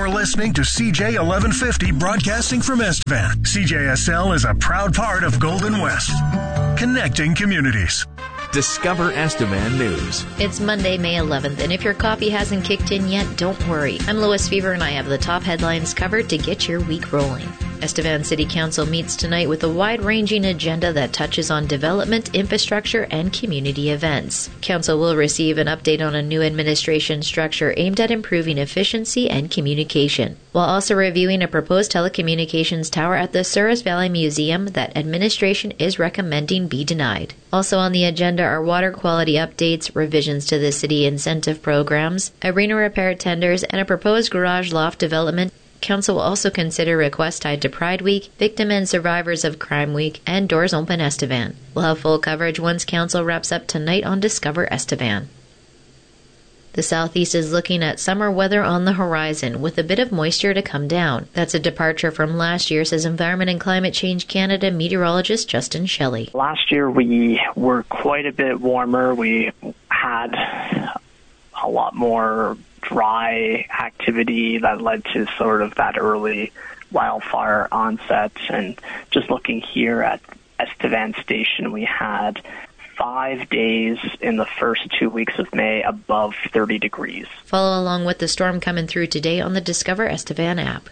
You're listening to CJ 1150 broadcasting from Estevan. CJSL is a proud part of Golden West, connecting communities. Discover Estevan News. It's Monday, May 11th, and if your coffee hasn't kicked in yet, don't worry. I'm Lois Fever, and I have the top headlines covered to get your week rolling. Estevan City Council meets tonight with a wide-ranging agenda that touches on development, infrastructure, and community events. Council will receive an update on a new administration structure aimed at improving efficiency and communication, while also reviewing a proposed telecommunications tower at the Souris Valley Museum that administration is recommending be denied. Also on the agenda are water quality updates, revisions to the city incentive programs, arena repair tenders, and a proposed garage loft development. Council will also consider requests tied to Pride Week, Victim and Survivors of Crime Week, and Doors Open Estevan. We'll have full coverage once Council wraps up tonight on Discover Estevan. The southeast is looking at summer weather on the horizon, with a bit of moisture to come down. That's a departure from last year, says Environment and Climate Change Canada meteorologist Justin Shelley. Last year we were quite a bit warmer. We had a lot more dry activity that led to sort of that early wildfire onset. And just looking here at Estevan Station, we had 5 days in the first 2 weeks of May above 30 degrees. Follow along with the storm coming through today on the Discover Estevan app.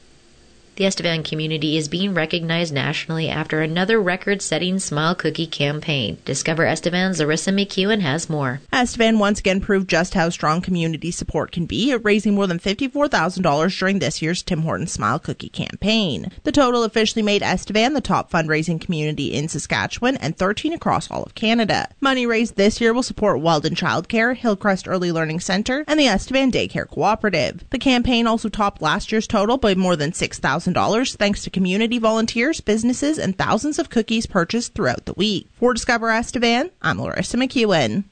The Estevan community is being recognized nationally after another record-setting Smile Cookie campaign. Discover Estevan's Larissa McEwen has more. Estevan once again proved just how strong community support can be, raising more than $54,000 during this year's Tim Hortons Smile Cookie campaign. The total officially made Estevan the top fundraising community in Saskatchewan and 13 across all of Canada. Money raised this year will support Weldon Childcare, Hillcrest Early Learning Centre, and the Estevan Daycare Cooperative. The campaign also topped last year's total by more than $6,000 thanks to community volunteers, businesses, and thousands of cookies purchased throughout the week. For Discover Estevan, I'm Larissa McEwen.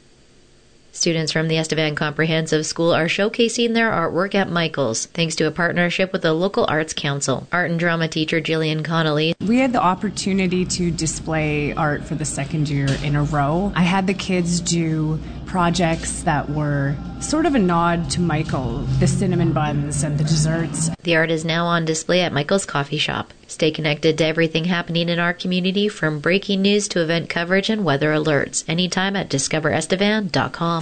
Students from the Estevan Comprehensive School are showcasing their artwork at Michael's, thanks to a partnership with the local Arts Council. Art and drama teacher Jillian Connolly. We had the opportunity to display art for the second year in a row. I had the kids do projects that were sort of a nod to Michael, the cinnamon buns and the desserts. The art is now on display at Michael's Coffee Shop. Stay connected to everything happening in our community, from breaking news to event coverage and weather alerts, anytime at discoverestevan.com.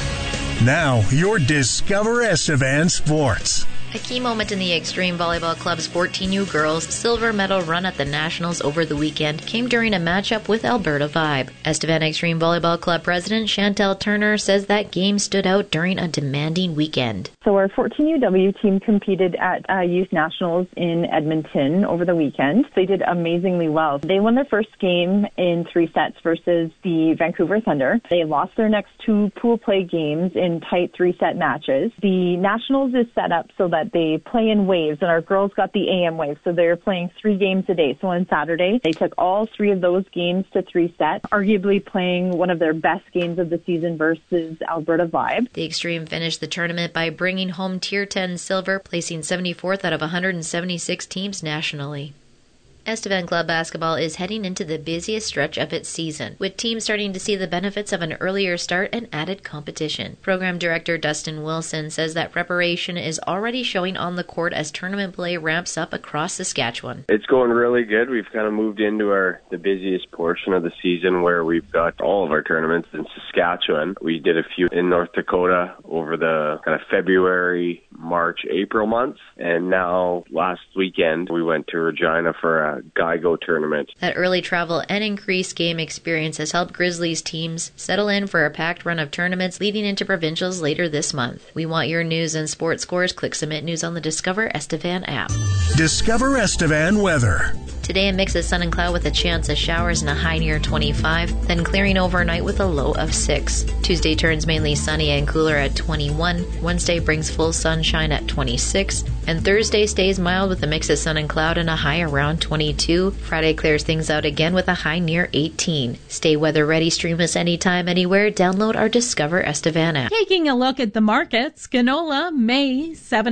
Now, your Discover Estevan Sports. A key moment in the Extreme Volleyball Club's 14U girls' silver medal run at the Nationals over the weekend came during a matchup with Alberta Vibe. Estevan Extreme Volleyball Club President Chantel Turner says that game stood out during a demanding weekend. So our 14UW team competed at Youth Nationals in Edmonton over the weekend. They did amazingly well. They won their first game in 3 sets versus the Vancouver Thunder. They lost their next 2 pool play games in tight 3-set matches. The Nationals is set up so that they play in waves, and our girls got the AM wave, so they're playing 3 games a day. So on Saturday, they took all 3 of those games to 3 sets, arguably playing one of their best games of the season versus Alberta Vibe. The Extreme finished the tournament by bringing home Tier 10 silver, placing 74th out of 176 teams nationally. Estevan Club Basketball is heading into the busiest stretch of its season, with teams starting to see the benefits of an earlier start and added competition. Program Director Dustin Wilson says that preparation is already showing on the court as tournament play ramps up across Saskatchewan. It's going really good. We've kind of moved into the busiest portion of the season, where we've got all of our tournaments in Saskatchewan. We did a few in North Dakota over the kind of February, March, April months, and now last weekend we went to Regina for a GIGO tournament. That early travel and increased game experience has helped Grizzlies teams settle in for a packed run of tournaments leading into provincials later this month. We want your news and sports scores. Click Submit News on the Discover Estevan app. Discover Estevan weather. Today, a mix of sun and cloud with a chance of showers and a high near 25, then clearing overnight with a low of 6. Tuesday turns mainly sunny and cooler at 21. Wednesday brings full sunshine at 26. And Thursday stays mild with a mix of sun and cloud and a high around 22. Friday clears things out again with a high near 18. Stay weather ready. Stream us anytime, anywhere. Download our Discover Estevan app. Taking a look at the markets, canola, May,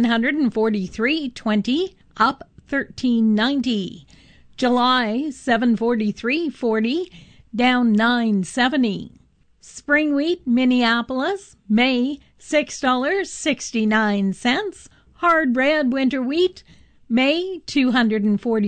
$743.20, up $13.90. July, $743.40, down $9.70. Spring wheat, Minneapolis, May, $6.69. Hard red winter wheat, May 240